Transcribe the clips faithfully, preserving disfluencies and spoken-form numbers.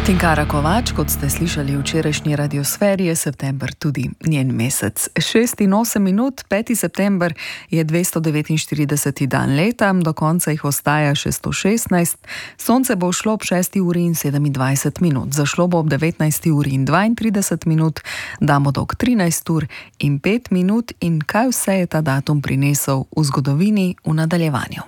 Tinkara Kovač, kot ste slišali v včerajšnji radiosferi, je september tudi njen mesec. šest in osem minut, peti september je dvesto devetinštirideseti dan leta, do konca jih ostaja še sto šestnajst. Sonce bo šlo ob šesti uri in sedemindvajset minut, zašlo bo ob devetnajsti uri in dvaintrideset minut, dan bo dolg trinajst ur in pet minut. In kaj vse je ta datum prinesel v zgodovini, v nadaljevanju.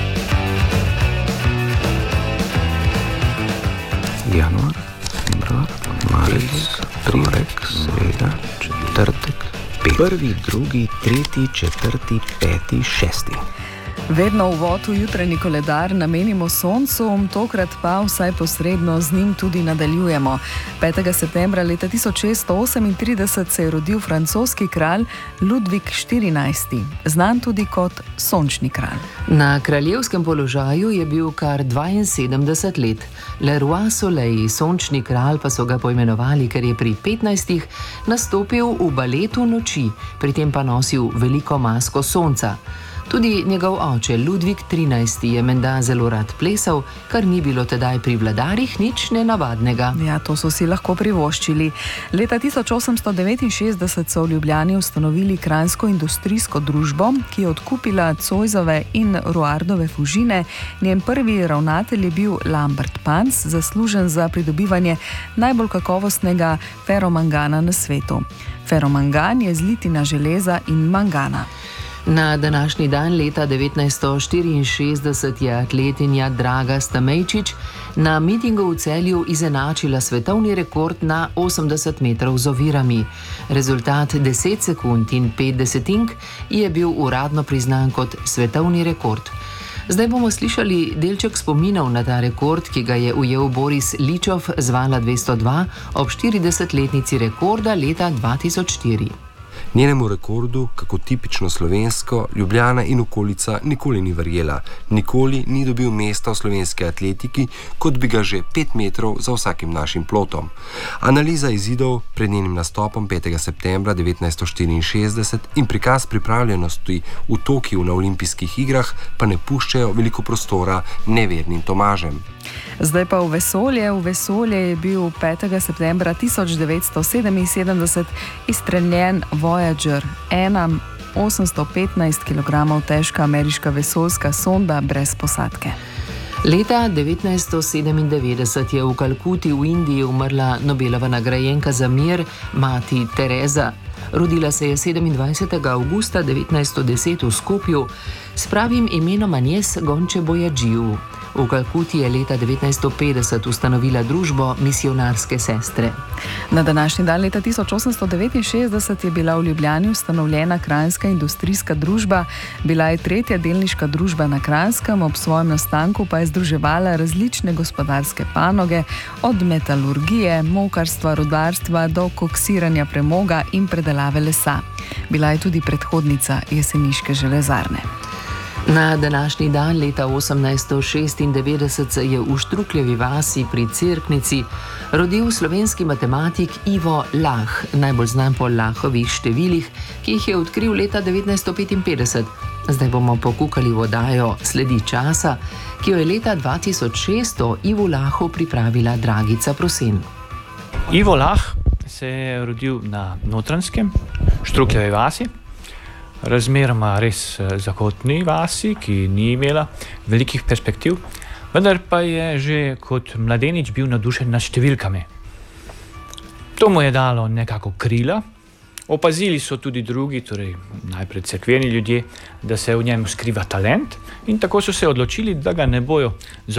Januar, februar, marec, aprilek, sreda, četrtek, pet. Prvi, drugi, tretji, četrti, peti, šesti. Vedno uvod v jutranji koledar namenimo soncu, tokrat pa vsaj posredno z njim tudi nadaljujemo. petega septembra leta tisoč šeststo osemintrideset se je rodil francoski kralj Ludvik štirinajsti, znan tudi kot sončni kralj. Na kraljevskem položaju je bil kar dvainsedemdeset let. Le Roi Soleil, sončni kralj, pa so ga poimenovali, ker je pri petnajstih nastopil v baletu noči, pri tem pa nosil veliko masko sonca. Tudi njegov oče Ludvik trinajsti je menda zelo rad plesal, kar ni bilo tedaj pri vladarjih nič nenavadnega. Ja, to so si lahko privoščili. Leta tisoč osemsto devetinšestdeset so v Ljubljani ustanovili Kranjsko industrijsko družbo, ki je odkupila Zoisove in Ruardove Fužine. Njen prvi ravnatelj je bil Lambert Panz, zaslužen za pridobivanje najbolj kakovostnega feromangana na svetu. Feromangan je zlitina železa in mangana. Na današnji dan leta devetnajststo štiriinšestdeset je atletinja Draga Stamejčič na mitingu v Celju izenačila svetovni rekord na osemdeset metrov z ovirami. Rezultat deset sekund in pet desetink je bil uradno priznan kot svetovni rekord. Zdaj bomo slišali delček spominov na ta rekord, ki ga je ujel Boris Ličov z Vala dvesto dva ob štiridesetletnici rekorda leta dva tisoč štiri. Njenemu rekordu, kako tipično slovensko, Ljubljana in okolica nikoli ni verjela. Nikoli ni dobil mesta v slovenski atletiki, kot bi ga že pet metrov za vsakim našim plotom. Analiza izidov pred njenim nastopom petega septembra devetnajststo štiriinšestdeset in prikaz pripravljenosti v Tokiu na olimpijskih igrah pa ne puščajo veliko prostora nevernim Tomažem. Zdaj pa v vesolje. V vesolje je bil petega septembra tisoč devetsto sedeminsedemdeset izstreljen Voyager ena, osemsto petnajst kilogramov težka ameriška vesoljska sonda brez posadke. Leta devetnajststo sedemindevetdeset je v Kalkuti v Indiji umrla Nobelova nagrajenka za mir, mati Tereza. Rodila se je sedemindvajsetega avgusta devetnajststo deset v Skopju s pravim imenom Agnes Gonče Bojađiju. V Kalkuti je leta devetnajststo petdeset ustanovila družbo Misijonarske sestre. Na današnji dan leta tisoč osemsto devetinšestdeset je bila v Ljubljani ustanovljena Kranjska industrijska družba. Bila je tretja delniška družba na Kranjskem, ob svojem nastanku pa je združevala različne gospodarske panoge, od metalurgije, mokarstva, rudarstva do koksiranja premoga in predelave lesa. Bila je tudi predhodnica jeseniške železarne. Na današnji dan leta osemnajststo šestindevetdeset se je v Štrukljevi vasi pri Cerknici rodil slovenski matematik Ivo Lah, najbolj znan po Lahovih številih, ki jih je odkril leta devetnajststo petinpetdeset. Zdaj bomo pokukali v oddajo Sledi časa, ki jo je leta dva tisoč šest o Ivu Lahu pripravila Dragica Prosen. Ivo Lah se je rodil na Notranjskem, Štrukljevi vasi. Razmeroma res zakotni vasi, ki ni imela velikih perspektiv, vendar pa je že kot mladenič bil navdušen nad številkami. To mu je dalo nekako krila. Opazili so tudi drugi, torej najprej cerkveni ljudje, da se v njem skriva talent, in tako so se odločili, da ga ne bojo